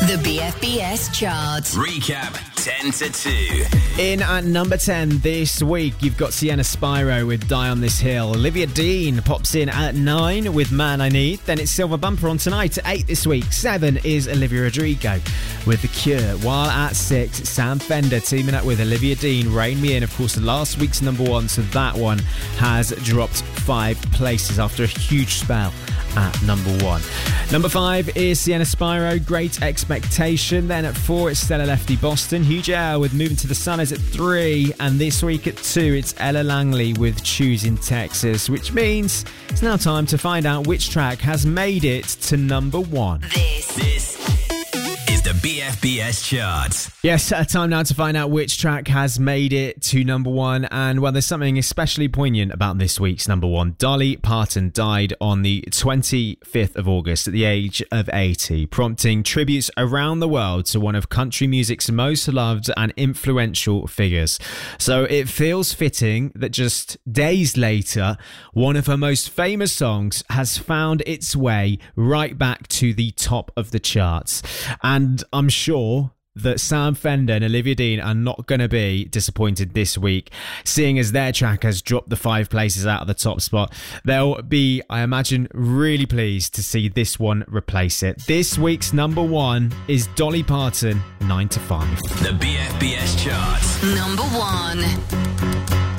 The BFBS chart. Recap 10 to 2. In at number 10 this week, you've got Sienna Spyro with Die on This Hill. Olivia Dean pops in at 9 with Man I Need. Then it's Silver Bumper on tonight at 8 this week. 7 is Olivia Rodrigo with The Cure. While at 6, Sam Fender teaming up with Olivia Dean, Rain Me In. Of course, last week's number 1, so that one has dropped 5 places after a huge spell at number 1. Number 5 is Sienna Spyro, Great Expectation. Then at 4, it's Stella Lefty Boston. Huge L with Moving to the Sun is at 3. And this week at 2, it's Ella Langley with Choosing Texas, which means it's now time to find out which track has made it to number 1. This is the BFBS chart. Yes, time now to find out which track has made it to number 1. And well, there's something especially poignant about this week's number 1. Dolly Parton died on the 25th of August at the age of 80, prompting tributes around the world to one of country music's most loved and influential figures. So it feels fitting that just days later, one of her most famous songs has found its way right back to the top of the charts. And I'm sure that Sam Fender and Olivia Dean are not going to be disappointed this week, seeing as their track has dropped the 5 places out of the top spot. They'll be, I imagine, really pleased to see this one replace it. This week's number 1 is Dolly Parton, 9 to 5. The BFBS chart. Number 1.